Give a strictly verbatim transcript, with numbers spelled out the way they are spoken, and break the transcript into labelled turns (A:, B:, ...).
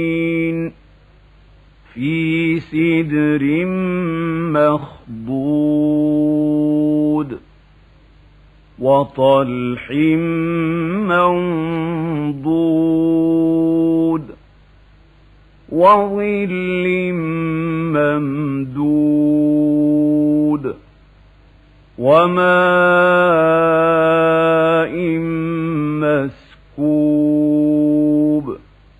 A: في سدر مخضود وطلح منضود وظل ممدود وماء